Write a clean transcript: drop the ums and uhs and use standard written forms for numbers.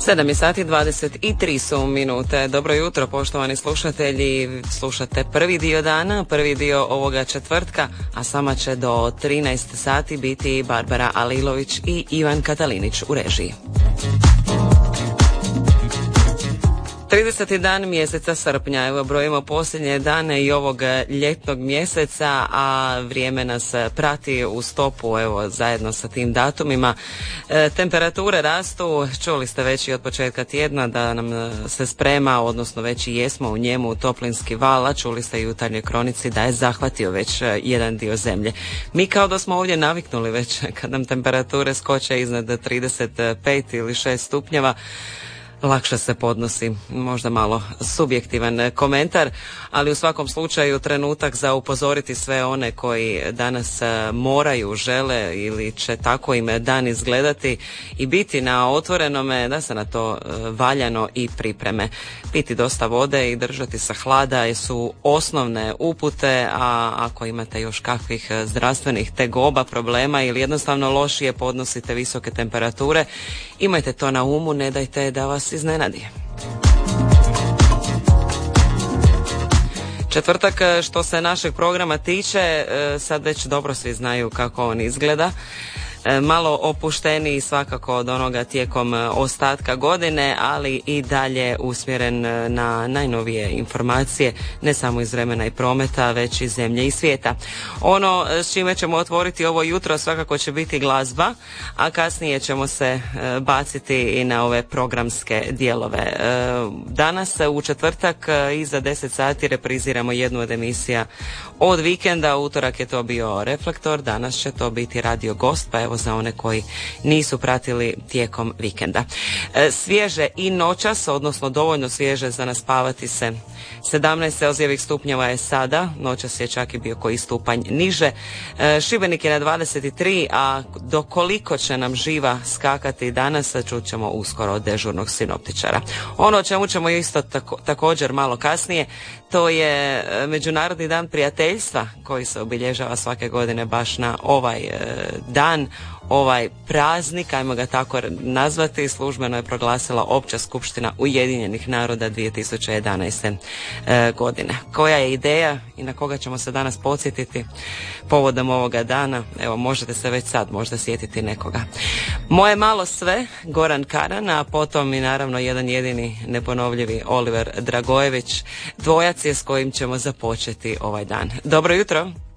7:23 su minute. Dobro jutro, poštovani slušatelji. Slušate prvi dio dana, prvi dio ovoga četvrtka, a sama će do 13 sati biti Barbara Alilović i Ivan Katalinić u režiji. 30. dan mjeseca srpnja, evo brojimo posljednje dane i ovog ljetnog mjeseca, a vrijeme nas prati u stopu, evo zajedno sa tim datumima. Temperature rastu, čuli ste već i od početka tjedna da nam se sprema, odnosno već i jesmo u njemu, toplinski val, a čuli ste i u jutarnjoj kronici da je zahvatio već jedan dio zemlje. Mi kao da smo ovdje naviknuli već kad nam temperature skoče iznad 35 ili 6 stupnjeva. Lakše se podnosi, možda malo subjektivan komentar, ali u svakom slučaju trenutak za upozoriti sve one koji danas moraju, žele ili će tako im dan izgledati i biti na otvorenome, da se na to valjano i pripreme. Piti dosta vode i držati se hlada su osnovne upute, a ako imate još kakvih zdravstvenih tegoba, problema ili jednostavno lošije podnosite visoke temperature, imajte to na umu, ne dajte da vas iznenadi. Četvrtak, što se našeg programa tiče, sad već dobro svi znaju kako on izgleda. Malo opušteniji svakako od onoga tijekom ostatka godine, ali i dalje usmjeren na najnovije informacije, ne samo iz vremena i prometa, već i zemlje i svijeta. Ono s čime ćemo otvoriti ovo jutro svakako će biti glazba, a kasnije ćemo se baciti i na ove programske dijelove. Danas u četvrtak iza 10 sati repriziramo jednu od emisija od vikenda. Utorak je to bio Reflektor, danas će to biti Radio Gost, pa evo za one koji nisu pratili tijekom vikenda. Svježe i noćas, odnosno dovoljno svježe za naspavati se. 17 celzijevih stupnjeva je sada, noćas je čak i bio koji stupanj niže. Šibenik je na 23, a do koliko će nam živa skakati danas, čut ćemo uskoro od dežurnog sinoptičara. Ono o čemu ćemo isto također malo kasnije, to je Međunarodni dan prijateljstva koji se obilježava svake godine baš na ovaj dan, ovaj praznik, ajmo ga tako nazvati, službeno je proglasila Opća skupština Ujedinjenih naroda 2011. Godine. Koja je ideja i na koga ćemo se danas podsjetiti povodom ovoga dana? Evo, možete se već sad možda sjetiti nekoga. Moje malo sve, Goran Karan, a potom i naravno jedan jedini neponovljivi Oliver Dragojević, dvojac je s kojim ćemo započeti ovaj dan. Dobro jutro!